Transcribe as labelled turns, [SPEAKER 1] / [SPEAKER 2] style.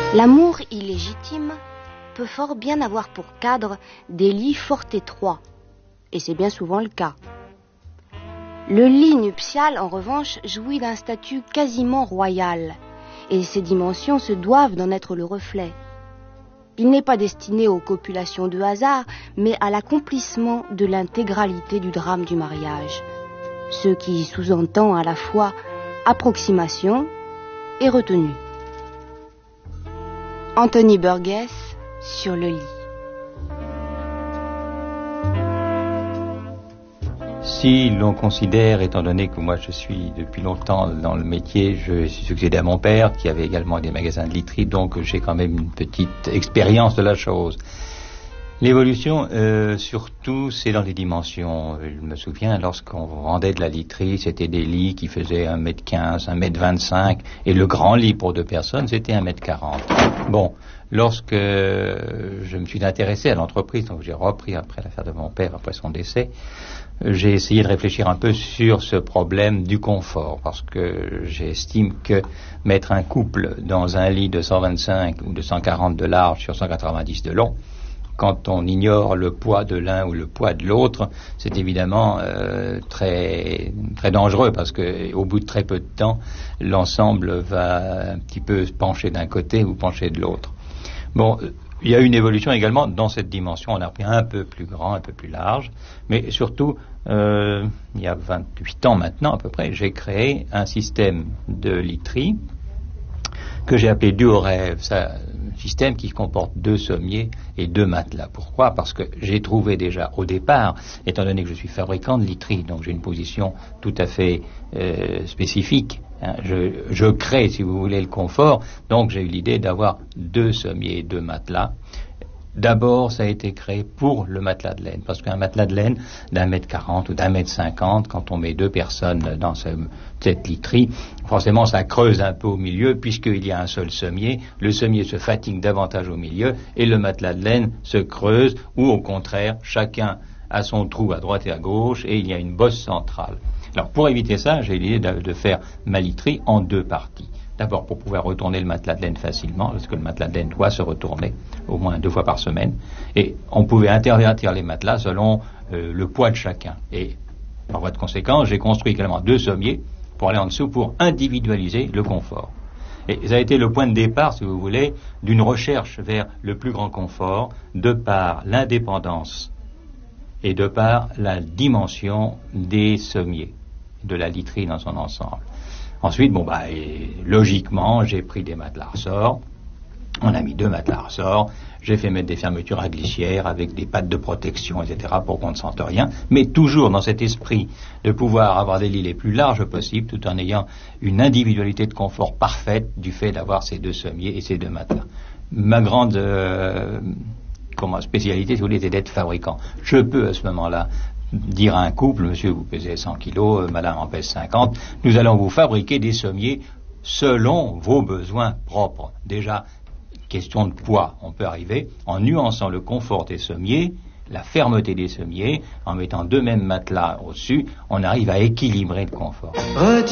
[SPEAKER 1] L'amour illégitime peut fort bien avoir pour cadre des lits fort étroits, et c'est bien souvent le cas. Le lit nuptial, en revanche, jouit d'un statut quasiment royal, et ses dimensions se doivent d'en être le reflet. Il n'est pas destiné aux copulations de hasard, mais à l'accomplissement de l'intégralité du drame du mariage, ce qui sous-entend à la fois approximation et retenue. Anthony Burgess sur le lit.
[SPEAKER 2] Si l'on considère, étant donné que moi je suis depuis longtemps dans le métier, je suis succédé à mon père qui avait également des magasins de literie, donc j'ai quand même une petite expérience de la chose. L'évolution, surtout, c'est dans les dimensions. Je me souviens, lorsqu'on vendait de la literie, c'était des lits qui faisaient 1m15, 1m25, et le grand lit pour 2 personnes, c'était 1m40. Bon, lorsque je me suis intéressé à l'entreprise, donc j'ai repris après l'affaire de mon père, après son décès, j'ai essayé de réfléchir un peu sur ce problème du confort, parce que j'estime que mettre un couple dans un lit de 125 ou de 140 de large sur 190 de long, quand on ignore le poids de l'un ou le poids de l'autre, c'est évidemment très très dangereux, parce que au bout de très peu de temps, l'ensemble va un petit peu se pencher d'un côté ou pencher de l'autre. Bon, il y a une évolution également dans cette dimension. On a pris un peu plus grand, un peu plus large, mais surtout, il y a 28 ans maintenant à peu près, j'ai créé un système de literie que j'ai appelé Duo Rêve. C'est un système qui comporte 2 sommiers et 2 matelas. Pourquoi ? Parce que j'ai trouvé déjà au départ, étant donné que je suis fabricant de literie, donc j'ai une position tout à fait spécifique. Je crée, si vous voulez, le confort. Donc j'ai eu l'idée d'avoir 2 sommiers et 2 matelas. D'abord, ça a été créé pour le matelas de laine, parce qu'un matelas de laine d'1m40 ou d'1m50, quand on met 2 personnes dans cette literie, forcément ça creuse un peu au milieu, puisqu'il y a un seul sommier. Le sommier se fatigue davantage au milieu, et le matelas de laine se creuse, ou au contraire, chacun a son trou à droite et à gauche, et il y a une bosse centrale. Alors pour éviter ça, j'ai l'idée de faire ma literie en 2 parties. D'abord pour pouvoir retourner le matelas de laine facilement, parce que le matelas de laine doit se retourner au moins 2 fois par semaine. Et on pouvait intervertir les matelas selon le poids de chacun. Et par voie de conséquence, j'ai construit également 2 sommiers pour aller en dessous, pour individualiser le confort. Et ça a été le point de départ, si vous voulez, d'une recherche vers le plus grand confort, de par l'indépendance et de par la dimension des sommiers, de la literie dans son ensemble. Ensuite, logiquement, j'ai pris des matelas ressorts. On a mis 2 matelas ressorts. J'ai fait mettre des fermetures à glissière avec des pattes de protection, etc., pour qu'on ne sente rien. Mais toujours dans cet esprit de pouvoir avoir des lits les plus larges possibles, tout en ayant une individualité de confort parfaite du fait d'avoir ces 2 sommiers et ces 2 matelas. Ma grande spécialité, si vous voulez, c'est d'être fabricant. Je peux à ce moment-là dire à un couple, monsieur, vous pesez 100 kilos, madame en pèse 50, nous allons vous fabriquer des sommiers selon vos besoins propres. Déjà, question de poids, on peut arriver en nuançant le confort des sommiers, la fermeté des sommiers, en mettant 2 mêmes matelas au-dessus, on arrive à équilibrer le confort.